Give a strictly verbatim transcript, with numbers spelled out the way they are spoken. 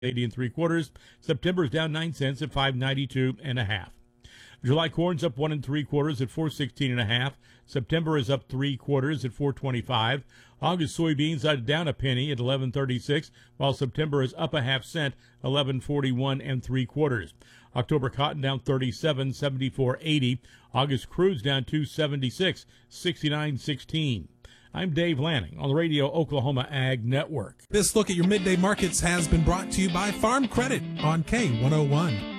eighty and three quarters. September is down nine cents at five ninety-two and a half. July corn's up one and three quarters at four sixteen and a half. September is up three quarters at four twenty-five. August soybeans are down a penny at eleven thirty-six, while September is up a half cent, eleven forty-one and three quarters. October cotton down thirty-seven, seventy-four eighty. August crude's down two seventy-six, sixty-nine sixteen. I'm Dave Lanning on the Radio Oklahoma Ag Network. This look at your midday markets has been brought to you by Farm Credit on K one oh one.